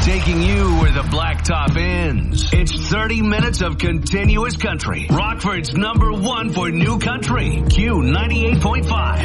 taking you where the blacktop ends. It's 30 minutes of continuous country. Rockford's #1 for new country, Q98.5.